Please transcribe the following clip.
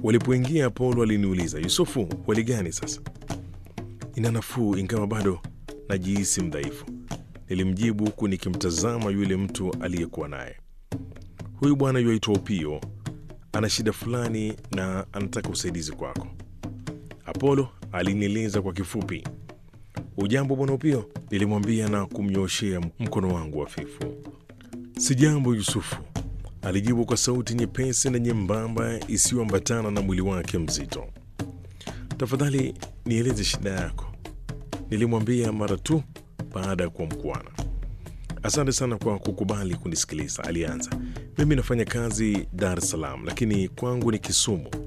Walipoingia, Apollo aliniuliza, Yusufu, hali gani sasa? Ina nafuu, ingawa bado najihisi mdhaifu, nilimjibu huku nikimtazama yule mtu aliyekuwa naye. Huyu bwana yuaitwa Opio, ana shida fulani na anataka usaidizi kwako, Apollo alinieleza kwa kifupi. Ujambo bwana Opio, nilimwambia na kumnyooshea mkono wangu hafifu. Sijambo Yusufu, alijibu kwa sauti nyepesi na nyembamba isiyoambatana na mwili wake mzito. Tafadhali nieleze shida yako, nilimwambia mara tu baada ya kuwa mkuana. Asante sana kwa kukubali kunisikiliza, alianza. Mimi nafanya kazi Dar es Salaam, lakini kwangu ni Kisumu.